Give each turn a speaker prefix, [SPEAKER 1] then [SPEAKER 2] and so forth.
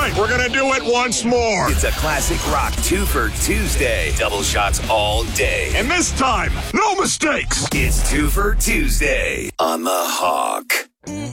[SPEAKER 1] right, we're going to do it once more.
[SPEAKER 2] It's a classic rock 2 for Tuesday. Double shots all day.
[SPEAKER 1] And this time, no mistakes.
[SPEAKER 2] It's 2 for Tuesday on The Hawk.